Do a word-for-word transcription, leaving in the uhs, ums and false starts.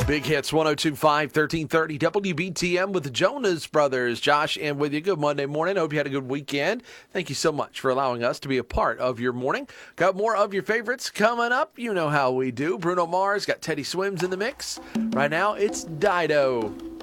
Big Hits one oh two point five, thirteen thirty W B T M with the Jonas Brothers. Josh and with you. Good Monday morning. Hope you had a good weekend. Thank you so much for allowing us to be a part of your morning. Got more of your favorites coming up. You know how we do. Bruno Mars got Teddy Swims in the mix. Right now, it's Dido.